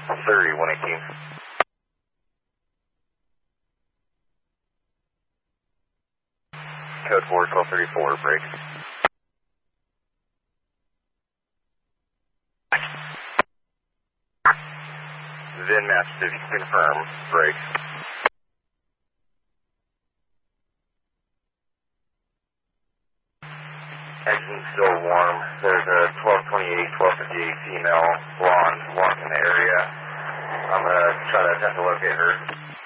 30, 118. Code 4, 1234, break. VIN match, if you confirm, break. Engine still warm. There's a 1228, 1258 female blonde walking the area. I'm going to try to attempt to locate her.